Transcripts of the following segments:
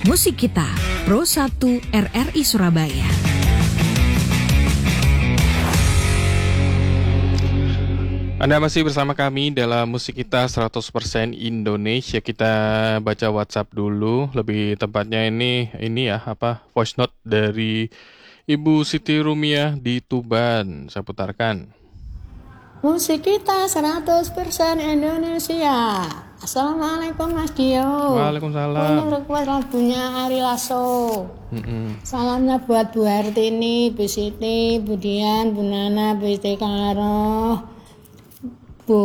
Musik Kita, Pro 1 RRI Surabaya. Anda masih bersama kami dalam Musik Kita 100% Indonesia. Kita baca WhatsApp dulu, lebih tepatnya ini voice note dari Ibu Siti Rumiah di Tuban. Saya putarkan. Musik Kita 100% Indonesia. Assalamualaikum Mas Dio. Waalaikumsalam. Request lagunya Ari Lasso. Salamnya buat Bu Hartini, Bu Siti, Bu Dian, Bu Nana, Bu Istikaro, Bu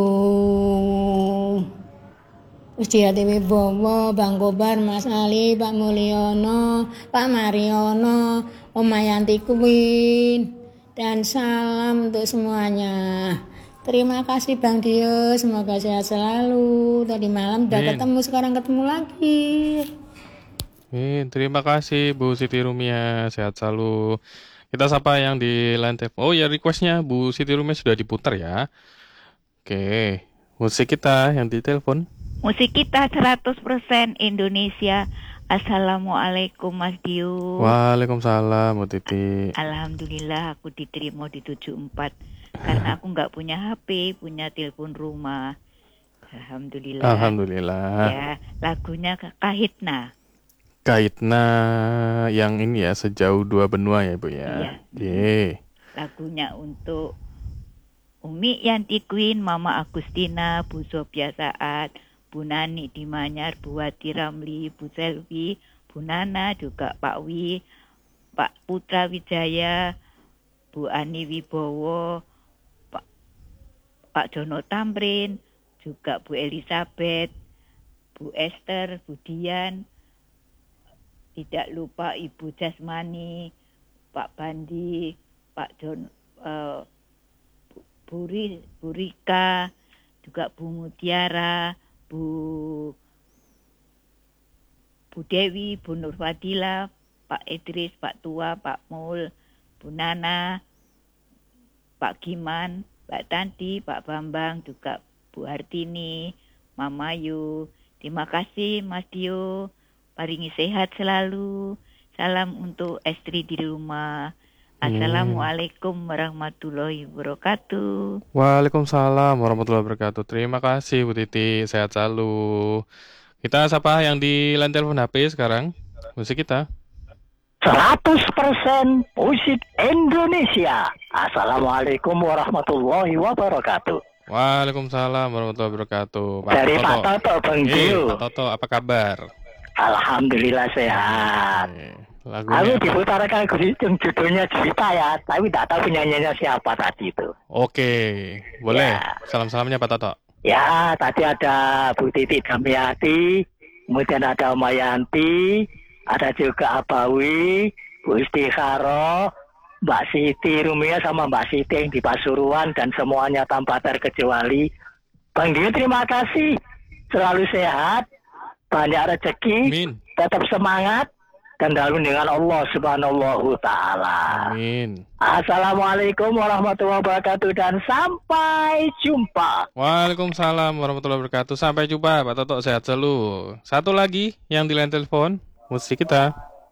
Ustiati Wibowo, Bang Kobar, Mas Ali, Pak Mulyono, Pak Mariono, Om Mayanti Queen, dan salam untuk semuanya. Terima kasih Bang Dio, semoga sehat selalu. Tadi malam udah ketemu, sekarang ketemu lagi. Terima kasih Bu Siti Rumiah, sehat selalu. Kita sapa yang di line telepon. Oh ya, requestnya Bu Siti Rumiah sudah diputar ya. Oke, musik kita yang di telepon. Musik Kita 100% Indonesia. Assalamualaikum Mas Dio. Waalaikumsalam Bu Titi. Alhamdulillah aku diterima di 74. Karena aku nggak punya HP, punya telepon rumah. Alhamdulillah. Ya, lagunya Kahitna. Kahitna yang ini ya, sejauh dua benua ya Bu ya. Iya. Lagunya untuk Umi Yanti Queen, Mama Agustina, Bu Sofia Saat, Bu Nani di Manyar, Bu Wati Ramli, Bu Selvi, Bu Nana, juga Pak Wi, Pak Putra Wijaya, Bu Ani Wibowo, Pak Jono Tamrin, juga Bu Elizabeth, Bu Esther, Bu Dian, tidak lupa Ibu Jasmani, Pak Bandi, Pak John, Bu Rika, juga Bu Mutiara, Bu Dewi, Bu Nurfadila, Pak Idris, Pak Tua, Pak Mul, Bu Nana, Pak Giman, Mbak Tanti, Pak Bambang, juga Bu Hartini, Mama Yu. Terima kasih Mas Dio, paringi sehat selalu. Salam untuk istri di rumah. Assalamualaikum warahmatullahi wabarakatuh. Waalaikumsalam warahmatullahi wabarakatuh. Terima kasih Bu Titi, sehat selalu. Kita sapa yang di line telepon HP sekarang. Musik Kita 100% musik Indonesia. Assalamualaikum warahmatullahi wabarakatuh. Waalaikumsalam warahmatullahi wabarakatuh. Dari Pak Toto, Bang Dio. Pak Toto, apa kabar? Alhamdulillah sehat. Aku diputarkan yang judulnya Cerita ya, tapi tak tahu penyanyinya siapa tadi itu. Oke, boleh. Ya. Salam-salamnya Pak Toto. Ya, tadi ada Bu Titi Damiati, kemudian ada Mayanti, ada juga Abawi, Bu Istikaro, Mbak Siti Rumiah sama Mbak Siti yang di Pasuruan, dan semuanya tanpa terkecuali. Bang Dio, terima kasih. Selalu sehat, banyak rezeki, tetap semangat, dan dalam dengan Allah Subhanahu Ta'ala. Amin. Assalamualaikum warahmatullahi wabarakatuh dan sampai jumpa. Waalaikumsalam warahmatullahi wabarakatuh. Sampai jumpa Pak Toto, sehat selalu. Satu lagi yang di line telepon. Musik Kita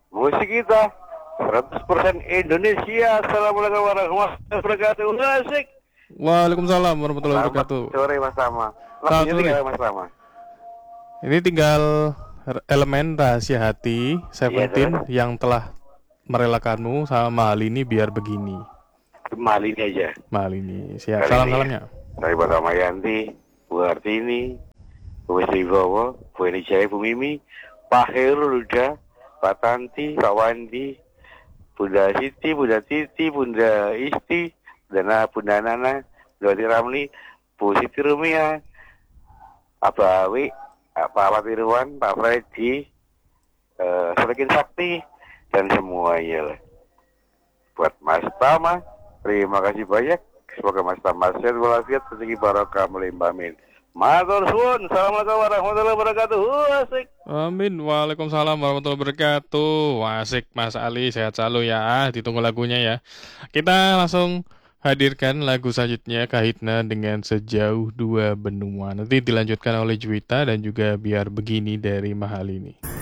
100% Indonesia. Assalamualaikum warahmatullahi wabarakatuh. Asik. Waalaikumsalam warahmatullahi wabarakatuh. Sore Mas Rama. Mas Rama. Ini tinggal elemen Rahasia Hati Seventeen yang telah merelakanmu sama Malini biar begini. Malini aja. Malini. Siap. Salam-salamnya. Dari Pak Mayanti, Bu Hartini, Bu Wibowo, Bu Elijah, Bu Mimi, Pak Heru Luda, Pak Tanti, Pak Wandi, Bunda Siti, Bunda Titi, Bunda Isti, Bunda Nana, Bu Wati Ramli, Bu Siti Rumiah, Pak Awi, Pak Watirwan, Pak Freddy, Semakin Sakti, dan semuanya lah. Buat Mas Tama, terima kasih banyak. Semoga Mas Tama sehat walafiat, rezeki barokah melimpah. Amin. Matur suwun. Assalamualaikum warahmatullahi wabarakatuh. Asik. Amin. Waalaikumsalam warahmatullahi wabarakatuh. Asik Mas Ali, sehat selalu ya. Ditunggu lagunya ya. Kita langsung hadirkan lagu selanjutnya, Kahitna dengan Sejauh Dua Benua. Nanti dilanjutkan oleh Juwita dan juga Biar Begini dari Mahalini.